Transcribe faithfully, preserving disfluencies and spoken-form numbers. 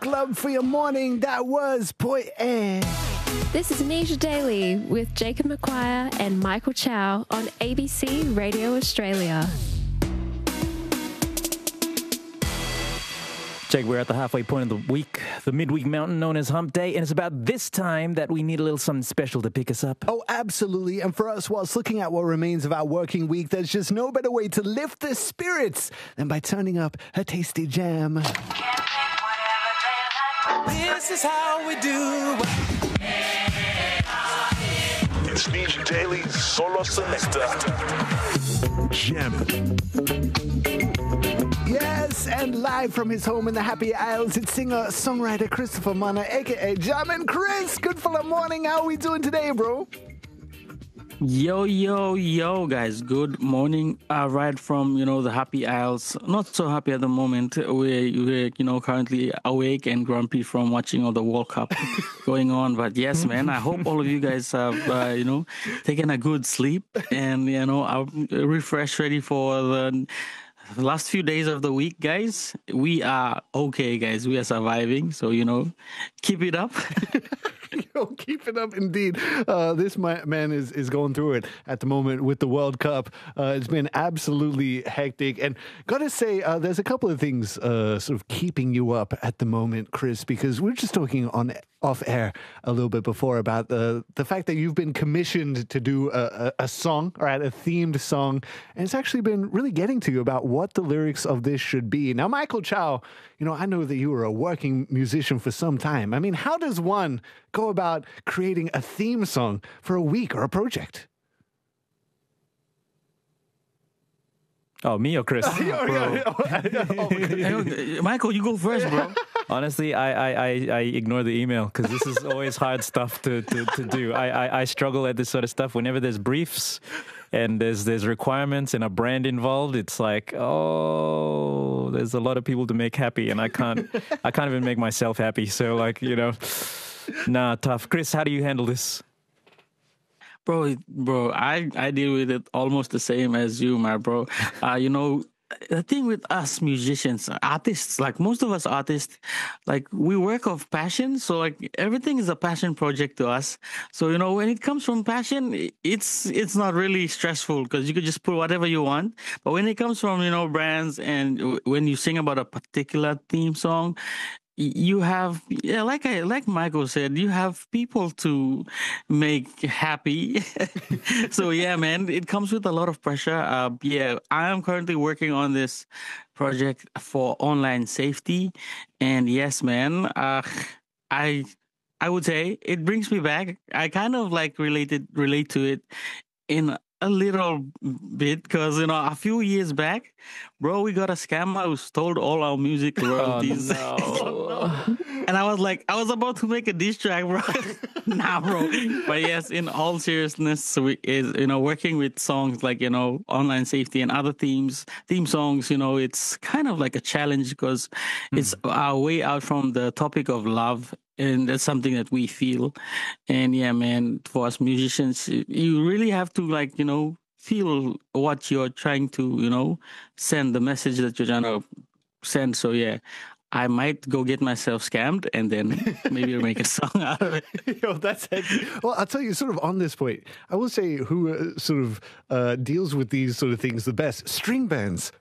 Club for your morning. That was Boy Air. This is Nisha Daly with Jacob McGuire and Michael Chow on A B C Radio Australia. Jake, we're at the halfway point of the week, the midweek mountain known as Hump Day, and it's about this time that we need a little something special to pick us up. Oh, absolutely. And for us, whilst looking at what remains of our working week, there's just no better way to lift the spirits than by turning up a tasty jam. This is how we do. It's Nisha Daly's Solo Selector. Jamming. Yes, and live from his home in the Happy Isles, it's singer-songwriter Christopher Mana, a k a. Jammin' Chris. Good for the morning. How are we doing today, bro? Yo, yo, yo, guys. Good morning. Uh, right from, you know, the Happy Isles. Not so happy at the moment. We're, we're, you know, currently awake and grumpy from watching all the World Cup going on. But yes, man, I hope all of you guys have, uh, you know, taken a good sleep and, you know, are refreshed, ready for the... The last few days of the week, guys, we are okay, guys. We are surviving. So, you know, keep it up. Yo, keep it up indeed. Uh, this man is, is going through it at the moment with the World Cup. Uh, it's been absolutely hectic. And got to say, uh, there's a couple of things uh, sort of keeping you up at the moment, Chris, because we we're just talking on off air a little bit before about the, the fact that you've been commissioned to do a, a, a song, right, a themed song. And it's actually been really getting to you about what the lyrics of this should be. Now, Michael Chow, you know, I know that you were a working musician for some time. I mean, how does one go about creating a theme song for a week or a project? Oh, me or Chris? Oh, yeah, yeah. Oh, okay. Michael, you go first, bro. Honestly, I, I, I, I ignore the email because this is always hard stuff to, to, to do. I, I, I struggle at this sort of stuff. Whenever there's briefs and there's there's requirements and a brand involved, it's like, oh, there's a lot of people to make happy, and I can't I can't even make myself happy. So, like, you know, nah, tough. Chris, how do you handle this? Bro, bro, I, I deal with it almost the same as you, my bro. Uh, you know, the thing with us musicians, artists, like most of us artists, like we work of passion. So like everything is a passion project to us. So, you know, when it comes from passion, it's it's not really stressful because you could just put whatever you want. But when it comes from, you know, brands and when you sing about a particular theme song, you have, yeah, like I, like Michael said, you have people to make happy. So yeah, man, it comes with a lot of pressure. Uh, yeah, I am currently working on this project for online safety, and yes, man, uh, I, I would say it brings me back. I kind of like related relate to it in a little bit because, you know, a few years back, bro, we got a scammer who stole all our music royalties. Oh, no. And I was like, I was about to make a diss track, bro. Nah, bro. But yes, in all seriousness, we is, you know, working with songs like, you know, online safety and other themes, theme songs, you know, it's kind of like a challenge because mm. it's our way out from the topic of love. And that's something that we feel. And yeah, man, for us musicians, you really have to, like, you know, feel what you're trying to, you know, send, the message that you're trying to send. So yeah, I might go get myself scammed and then maybe make a song out of it. Yo, that's it. Well, I'll tell you, sort of on this point, I will say who uh, sort of uh, deals with these sort of things the best. String bands.